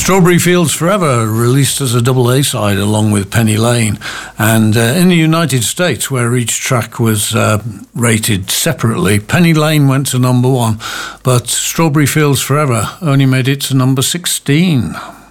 Strawberry Fields Forever, released as a double A-side along with Penny Lane. And in the United States, where each track was rated separately, Penny Lane went to number 1, but Strawberry Fields Forever only made it to number 16.